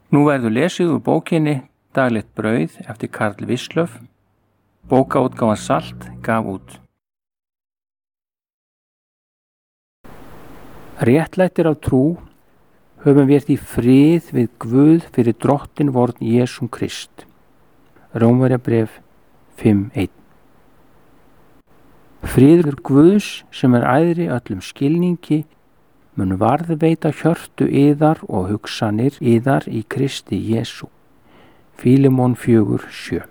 Nú verður lesið úr bókinni Daglegt brauð eftir Karl Wislöff. Bókaútgáfan Salt gaf út. Réttlættir af trú höfum við því frið við Guð fyrir drottin vorn Jesúm Krist. Rómverjabréf 5:1. Friður Guðs sem æðri öllum skilningi mun varðveita hjörtu yðar og hugsanir yðar í Kristi Jesú. Fílemon 4:7.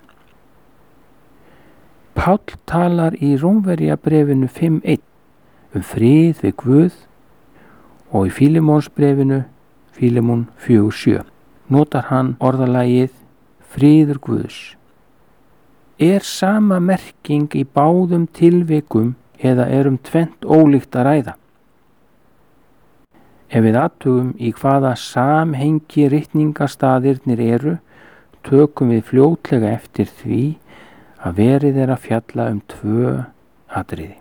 Páll talar í Rómverjabréfinu 5:1 frið við Guð og í Fílemonsbréfinu Fílemon 4:7 notar hann orðalagið friður Guðs. Sama merking í báðum tilvikum eða tvennt ólíkt að ræða? Ef við athugum í hvaða samhengi ritningastaðirnir eru, tökum við fljótlega eftir því að verið að fjalla tvö atriði.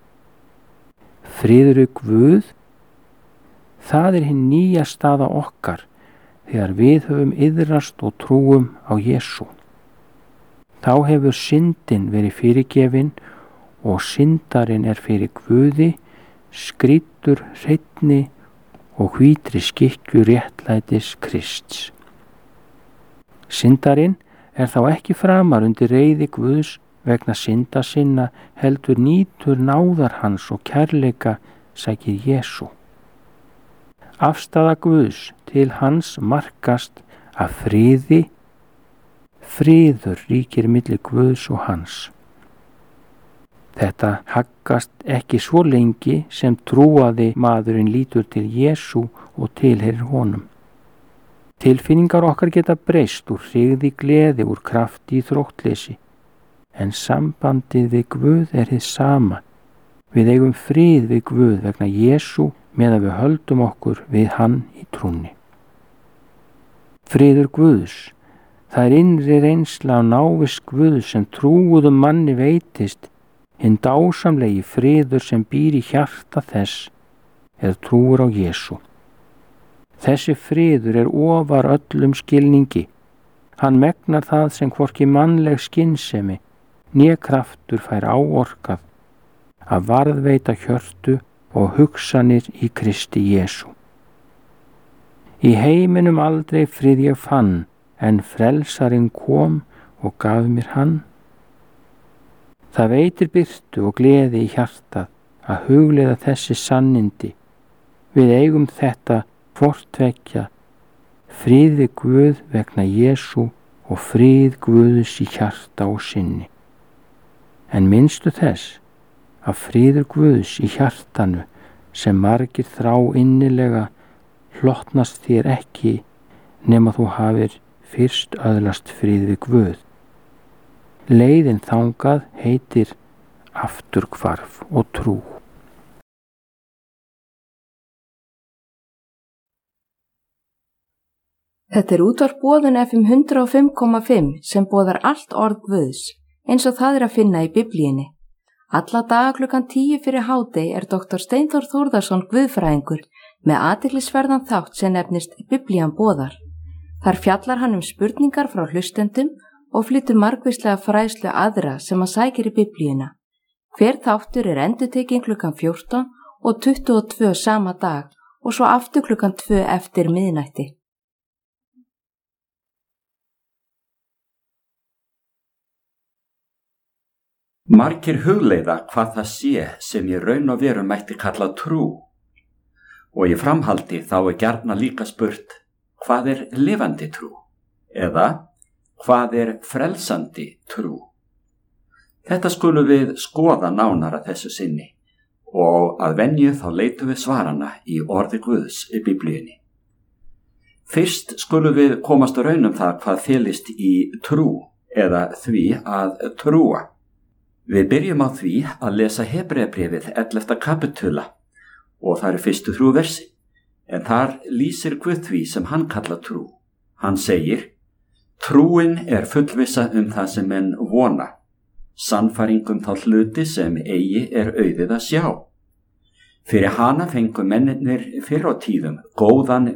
Friður Guð, það hin nýja staða okkar þegar við höfum iðrast og trúum á Jesú. Þá hefur syndin verið fyrirgefin og syndarinn fyrir Guði, skrýddur hreinni og hvítri skikkju réttlætis Krists. Syndarinn þá ekki framar undir reiði Guðs vegna synda sinna, heldur nýtur náðar hans og kærleika sækir Jesú. Afstaða Guðs til hans markast af friði. Friður ríkir milli Guðs og hans. Þetta haggast ekki svo lengi sem trúaði maðurinn lítur til Jesú og tilheyrir honum. Tilfinningar okkar geta breyst úr hryggð í gleði, úr krafti í þróttleysi, en sambandið við Guð hið sama. Við eigum frið við Guð vegna Jesú meðan við höldum okkur við hann í trúnni. Friður Guðs, það innri reynsla á návist Guðs sem trúuðum manni veitist, hinn dásamlegi friður sem býr í hjarta þess trúur á Jesú. Þessi friður ofar öllum skilningi. Hann megnar það sem hvorki mannleg skynsemi né kraftur fær áorkað að varðveita hjörtu og hugsanir í Kristi Jesú. Í heiminum aldrei frið ég fann, en frelsarinn kom og gaf mér hann. Það veitir birtu og gleði í hjartað að hugleiða þessi sannindi. Við eigum þetta hvort tveggja, frið við Guð vegna Jesú og frið Guðs í hjarta og sinni. En minnstu þess að friður Guðs í hjartanu sem margir þrá innilega hlotnast þér ekki nema þú hafir fyrst öðlast frið við Guð. Leiðin þangað heitir afturhvarf og trú. Þetta útvarp Boðun FM 105,5 sem boðar allt orð Guðs, eins og það að finna í Biblíunni. Alla daga klukkan 10 fyrir hádegi Dr. Steinþór Þórðarson guðfræðingur með athyglisverðan þátt sem nefnist Biblían boðar. Þar fjallar hann spurningar frá hlustendum og flytur margvíslega fræðslu aðra sem hann sækir í Biblíuna. Hver þáttur endurtekinn klukkan 14 og 22 sama dag og svo aftur klukkan 2 eftir miðnætti. Margir hugleiða hvað það sé sem í raun og veru mætti kalla trú. Og í framhaldi þá gjarna líka spurt, hvað lifandi trú? Eða hvað frelsandi trú? Þetta skulum við skoða nánar að þessu sinni og að venju þá leitum við svarana í orði Guðs í Biblíunni. Fyrst skulum við komast að raun það hvað felist í trú eða því að trúa. Við byrjum á því að lesa Hebreabréfið 11. kapitula og það fyrstu 3 versi, en þar lýsir Guð því sem hann kallar trú. Hann segir, trúin fullvissa það sem menn vona, sannfæring þá hluti sem eigi auðið að sjá. Fyrir hana fengu mennirnir fyrr á tíðum góðan